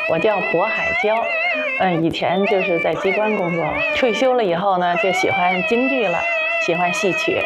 我叫渤海娇，以前就是在机关工作，退休了以后呢，就喜欢京剧了，喜欢戏曲。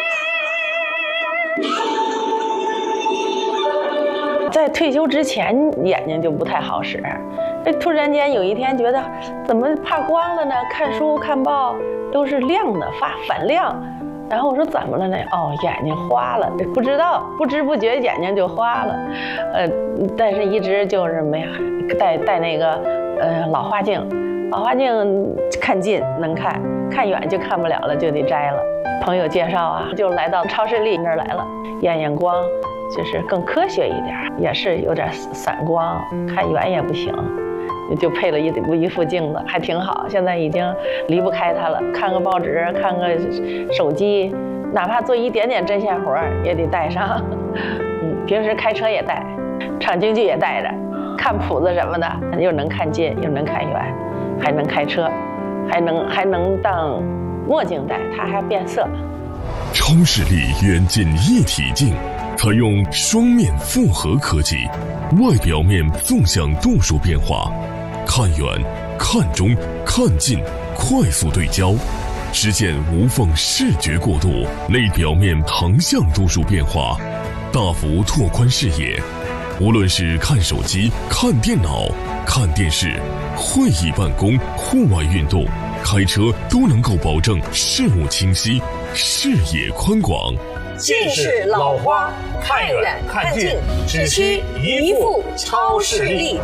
在退休之前，眼睛就不太好使。突然间有一天觉得，怎么怕光了呢？看书看报都是亮的，反亮。然后我说怎么了呢？哦，眼睛花了，不知道，不知不觉眼睛就花了。但是一直就是没戴那个老花镜，老花镜看近能看，看远就看不了了，就得摘了。朋友介绍啊，就来到超视力那儿来了，验光，就是更科学一点，也是有点散光，看远也不行。就配了一副镜子，还挺好。现在已经离不开它了，看个报纸，看个手机，哪怕做一点点针线活也得带上。平时开车也带，唱京剧也带着，看谱子什么的，又能看近，又能看远，还能开车，还能当墨镜戴，它还变色。 超视力远近一体镜，采用双面复合科技，外表面纵向度数变化，看远、看中、看近，快速对焦，实现无缝视觉过渡；内表面横向度数变化，大幅拓宽视野。无论是看手机、看电脑、看电视、会议办公、户外运动、开车，都能够保证视物清晰、视野宽广。 近视老花，看远看近，只需一副超视力。